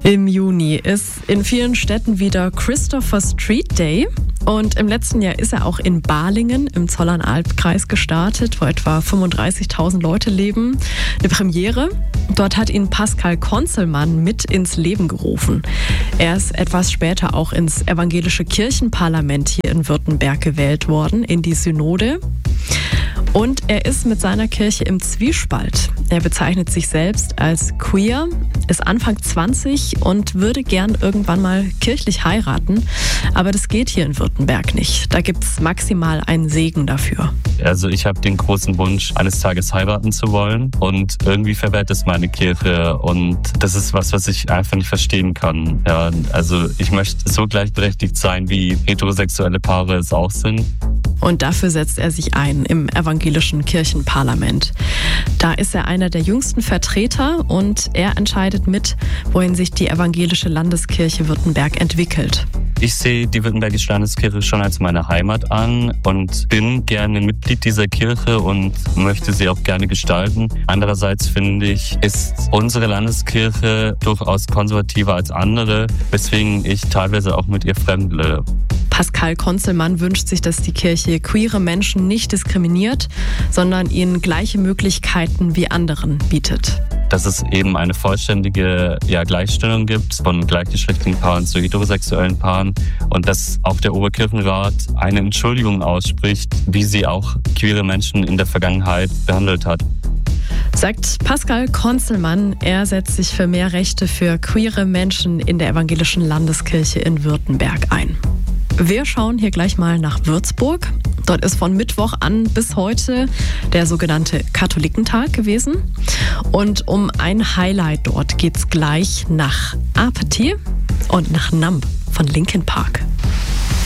Im Juni ist in vielen Städten wieder Christopher Street Day. Und im letzten Jahr ist er auch in Balingen im Zollernalb-Kreis gestartet, wo etwa 35.000 Leute leben. Eine Premiere. Dort hat ihn Pascal Conzelmann mit ins Leben gerufen. Er ist etwas später auch ins evangelische Kirchenparlament hier in Württemberg gewählt worden, in die Synode. Und er ist mit seiner Kirche im Zwiespalt. Er bezeichnet sich selbst als queer, ist Anfang 20 und würde gern irgendwann mal kirchlich heiraten. Aber das geht hier in Württemberg nicht. Da gibt es maximal einen Segen dafür. Also ich habe den großen Wunsch, eines Tages heiraten zu wollen. Und irgendwie verwehrt es meine Kirche. Und das ist was ich einfach nicht verstehen kann. Ja, also ich möchte so gleichberechtigt sein, wie heterosexuelle Paare es auch sind. Und dafür setzt er sich ein im evangelischen Kirchenparlament. Da ist er einer der jüngsten Vertreter und er entscheidet mit, wohin sich die evangelische Landeskirche Württemberg entwickelt. Ich sehe die Württembergische Landeskirche schon als meine Heimat an und bin gerne Mitglied dieser Kirche und möchte sie auch gerne gestalten. Andererseits finde ich, ist unsere Landeskirche durchaus konservativer als andere, weswegen ich teilweise auch mit ihr fremdle. Pascal Conzelmann wünscht sich, dass die Kirche queere Menschen nicht diskriminiert, sondern ihnen gleiche Möglichkeiten wie anderen bietet. Dass es eben eine vollständige Gleichstellung gibt von gleichgeschlechtlichen Paaren zu heterosexuellen Paaren und dass auch der Oberkirchenrat eine Entschuldigung ausspricht, wie sie auch queere Menschen in der Vergangenheit behandelt hat. Sagt Pascal Conzelmann, er setzt sich für mehr Rechte für queere Menschen in der evangelischen Landeskirche in Württemberg ein. Wir schauen hier gleich mal nach Würzburg. Dort ist von Mittwoch an bis heute der sogenannte Katholikentag gewesen. Und um ein Highlight dort geht's gleich nach Apetit und nach Numb von Linkin Park.